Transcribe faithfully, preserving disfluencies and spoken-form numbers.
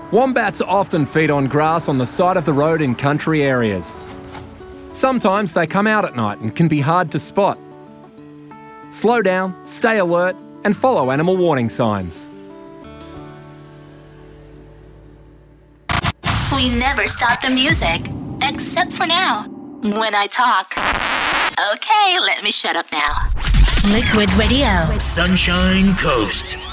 Wombats often feed on grass on the side of the road in country areas. Sometimes they come out at night and can be hard to spot. Slow down, stay alert, and follow animal warning signs. We never stop the music, except for now, when I talk. Okay, let me shut up now. Liquid Radio. Sunshine Coast.